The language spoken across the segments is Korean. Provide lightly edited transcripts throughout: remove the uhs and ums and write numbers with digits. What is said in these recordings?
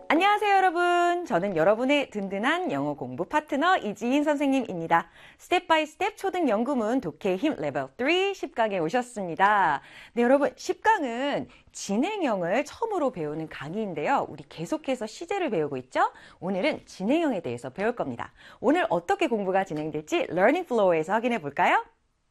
안녕하세요, 여러분. 저는 여러분의 든든한 영어 공부 파트너 이지인 선생님입니다. 스텝 바이 스텝 초등 연구문 독해의 힘 레벨 3 10강에 오셨습니다. 네, 여러분, 10강은 진행형을 처음으로 배우는 강의인데요. 우리 계속해서 시제를 배우고 있죠? 오늘은 진행형에 대해서 배울 겁니다. 오늘 어떻게 공부가 진행될지 Learning Flow에서 확인해 볼까요?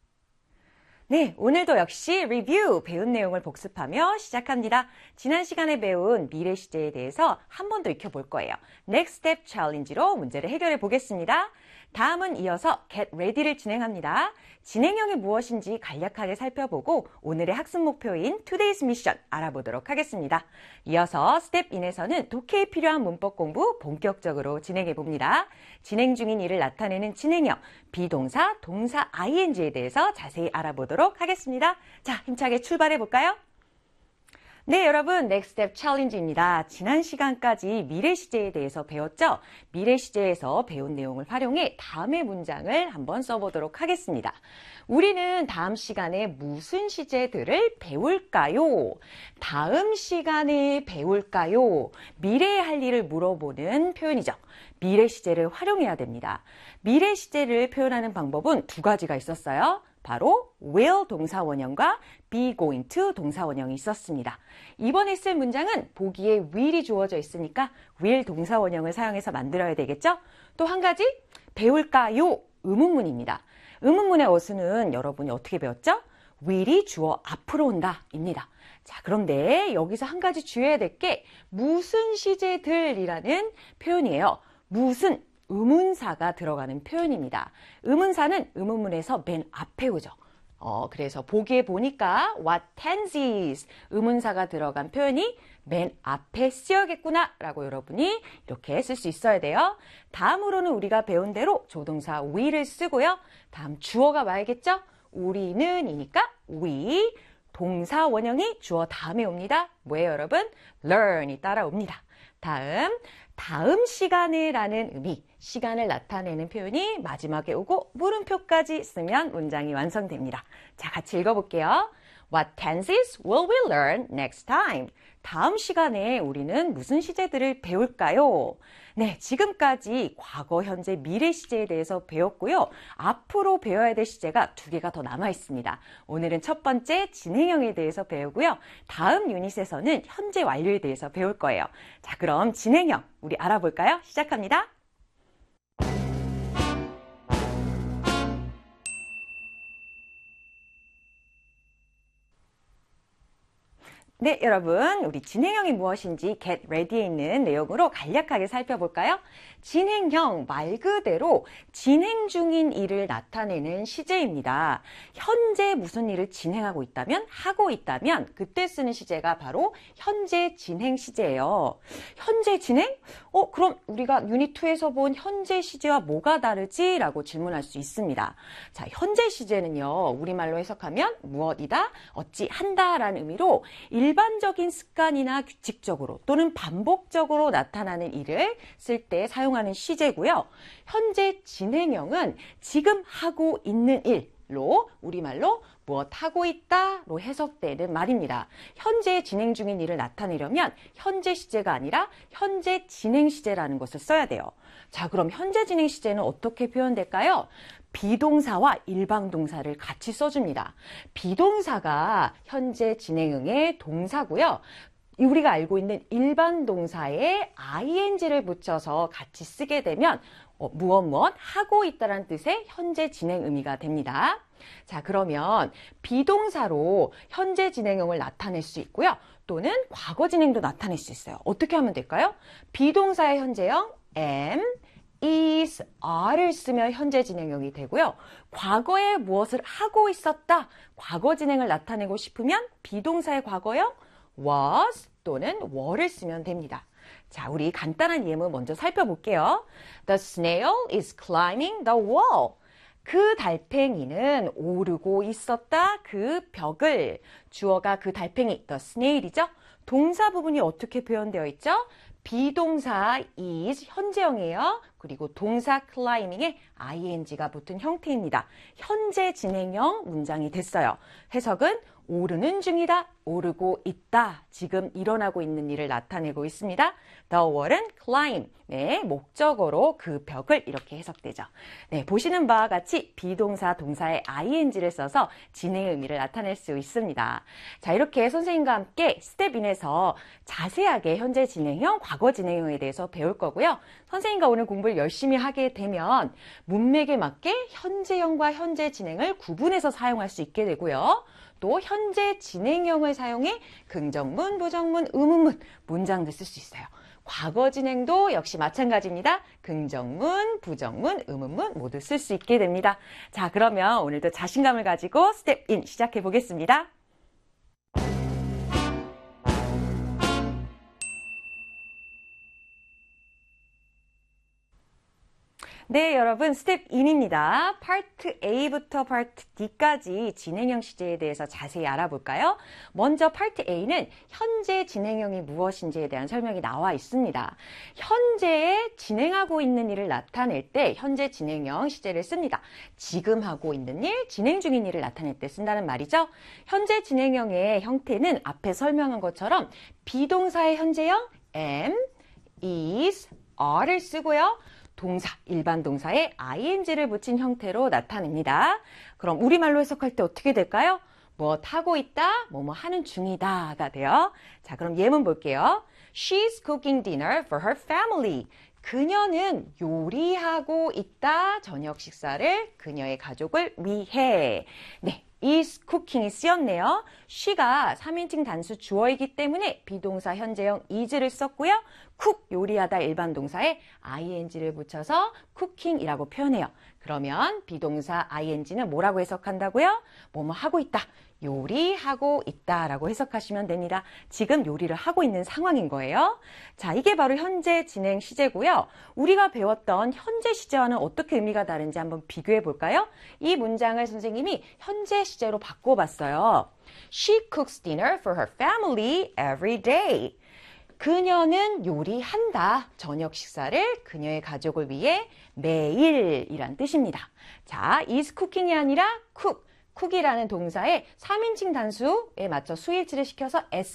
네, 오늘도 역시 리뷰, 배운 내용을 복습하며 시작합니다. 지난 시간에 배운 미래 시제에 대해서 한 번 더 익혀볼 거예요. Next Step Challenge로 문제를 해결해 보겠습니다. 다음은 이어서 Get Ready를 진행합니다. 진행형이 무엇인지 간략하게 살펴보고 오늘의 학습 목표인 Today's Mission 알아보도록 하겠습니다. 이어서 스텝 인에서는 독해에 필요한 문법 공부 본격적으로 진행해 봅니다. 진행 중인 일을 나타내는 진행형, 비동사, 동사 ing에 대해서 자세히 알아보도록 하겠습니다. 자, 힘차게 출발해 볼까요? 네, 여러분, Next Step Challenge입니다. 지난 시간까지 미래 시제에 대해서 배웠죠? 미래 시제에서 배운 내용을 활용해 다음의 문장을 한번 써보도록 하겠습니다. 우리는 다음 시간에 무슨 시제들을 배울까요? 다음 시간에 배울까요? 미래에 할 일을 물어보는 표현이죠. 미래 시제를 활용해야 됩니다. 미래 시제를 표현하는 방법은 두 가지가 있었어요. 바로 will 동사 원형과 be going to 동사 원형이 있었습니다. 이번에 쓸 문장은 보기에 will이 주어져 있으니까 will 동사 원형을 사용해서 만들어야 되겠죠? 또 한 가지, 배울까요? 의문문입니다. 의문문의 어수는 여러분이 어떻게 배웠죠? will이 주어 앞으로 온다 입니다. 자, 그런데 여기서 한 가지 주의해야 될 게 무슨 시제들이라는 표현이에요. 무슨 의문사가 들어가는 표현입니다. 의문사는 의문문에서 맨 앞에 오죠. 그래서 보기에 보니까 what tenses 의문사가 들어간 표현이 맨 앞에 쓰여야겠구나 라고 여러분이 이렇게 쓸 수 있어야 돼요. 다음으로는 우리가 배운 대로 조동사 we를 쓰고요. 다음 주어가 와야겠죠? 우리는이니까 we, 동사 원형이 주어 다음에 옵니다. 뭐예요, 여러분? learn이 따라옵니다. 다음 시간에 라는 의미, 시간을 나타내는 표현이 마지막에 오고 물음표까지 쓰면 문장이 완성됩니다. 자, 같이 읽어볼게요. What tenses will we learn next time? 다음 시간에 우리는 무슨 시제들을 배울까요? 네, 지금까지 과거, 현재, 미래 시제에 대해서 배웠고요. 앞으로 배워야 될 시제가 두 개가 더 남아 있습니다. 오늘은 첫 번째 진행형에 대해서 배우고요. 다음 유닛에서는 현재 완료에 대해서 배울 거예요. 자, 그럼 진행형 우리 알아볼까요? 시작합니다. 네, 여러분, 우리 진행형이 무엇인지 Get Ready에 있는 내용으로 간략하게 살펴볼까요? 진행형 말 그대로 진행 중인 일을 나타내는 시제입니다. 현재 무슨 일을 진행하고 있다면, 하고 있다면 그때 쓰는 시제가 바로 현재 진행 시제예요. 현재 진행? 그럼 우리가 유닛 2에서 본 현재 시제와 뭐가 다르지? 라고 질문할 수 있습니다. 자, 현재 시제는요, 우리말로 해석하면 무엇이다, 어찌 한다 라는 의미로 일반적인 습관이나 규칙적으로 또는 반복적으로 나타나는 일을 쓸 때 사용하는 시제고요. 현재 진행형은 지금 하고 있는 일로 우리말로 무엇 하고 있다로 해석되는 말입니다. 현재 진행 중인 일을 나타내려면 현재 시제가 아니라 현재 진행 시제라는 것을 써야 돼요. 자, 그럼 현재 진행 시제는 어떻게 표현될까요? 비동사와 일방동사를 같이 써줍니다. 비동사가 현재 진행형의 동사고요. 우리가 알고 있는 일반동사에 ing를 붙여서 같이 쓰게 되면 무엇 하고 있다는 뜻의 현재 진행 의미가 됩니다. 자, 그러면 비동사로 현재 진행형을 나타낼 수 있고요. 또는 과거 진행도 나타낼 수 있어요. 어떻게 하면 될까요? 비동사의 현재형 am, is, are를 쓰면 현재 진행형이 되고요. 과거에 무엇을 하고 있었다, 과거 진행을 나타내고 싶으면 비동사의 과거형 was 또는 were를 쓰면 됩니다. 자, 우리 간단한 예문 먼저 살펴볼게요. The snail is climbing the wall. 그 달팽이는 오르고 있었다, 그 벽을. 주어가 그 달팽이, the snail이죠. 동사 부분이 어떻게 표현되어 있죠? 비동사 is 현재형이에요. 그리고 동사 climbing에 ing가 붙은 형태입니다. 현재 진행형 문장이 됐어요. 해석은 오르는 중이다, 오르고 있다. 지금 일어나고 있는 일을 나타내고 있습니다. The wall은 climb. 네, 목적어로 그 벽을 이렇게 해석되죠. 네, 보시는 바와 같이 비동사 동사의 ing를 써서 진행의 의미를 나타낼 수 있습니다. 자, 이렇게 선생님과 함께 스텝 인에서 자세하게 현재 진행형, 과거 진행형에 대해서 배울 거고요. 선생님과 오늘 공부를 열심히 하게 되면 문맥에 맞게 현재형과 현재 진행을 구분해서 사용할 수 있게 되고요. 또 현재 진행형을 사용해 긍정문, 부정문, 의문문, 문장도 쓸 수 있어요. 과거 진행도 역시 마찬가지입니다. 긍정문, 부정문, 의문문 모두 쓸 수 있게 됩니다. 자, 그러면 오늘도 자신감을 가지고 스텝 인 시작해 보겠습니다. 네, 여러분 스텝 인입니다. 파트 A부터 파트 D까지 진행형 시제에 대해서 자세히 알아볼까요? 먼저 파트 A는 현재 진행형이 무엇인지에 대한 설명이 나와 있습니다. 현재에 진행하고 있는 일을 나타낼 때 현재 진행형 시제를 씁니다. 지금 하고 있는 일, 진행 중인 일을 나타낼 때 쓴다는 말이죠. 현재 진행형의 형태는 앞에 설명한 것처럼 비동사의 현재형 am, is, are를 쓰고요. 동사, 일반 동사에 ing를 붙인 형태로 나타냅니다. 그럼 우리말로 해석할 때 어떻게 될까요? 뭐 하고 있다, 뭐 하는 중이다가 돼요. 자, 그럼 예문 볼게요. She's cooking dinner for her family. 그녀는 요리하고 있다, 저녁 식사를 그녀의 가족을 위해. 네. is cooking이 쓰였네요. she가 3인칭 단수 주어이기 때문에 비동사 현재형 is를 썼고요. cook 요리하다 일반 동사에 ing를 붙여서 cooking이라고 표현해요. 그러면 비동사 ing는 뭐라고 해석한다고요? 뭐뭐 하고 있다. 요리하고 있다라고 해석하시면 됩니다. 지금 요리를 하고 있는 상황인 거예요. 자, 이게 바로 현재 진행 시제고요. 우리가 배웠던 현재 시제와는 어떻게 의미가 다른지 한번 비교해 볼까요? 이 문장을 선생님이 현재 시제로 바꿔봤어요. She cooks dinner for her family every day. 그녀는 요리한다. 저녁 식사를 그녀의 가족을 위해 매일이란 뜻입니다. 자, is cooking이 아니라 cook. cook이라는 동사에 3인칭 단수에 맞춰 수일치를 시켜서 s